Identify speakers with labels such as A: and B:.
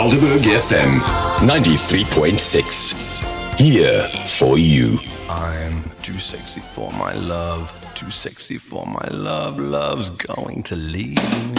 A: Helderberg FM 93.6. Here for you.
B: I'm too sexy for my love, too sexy for my love. Love's going to leave me.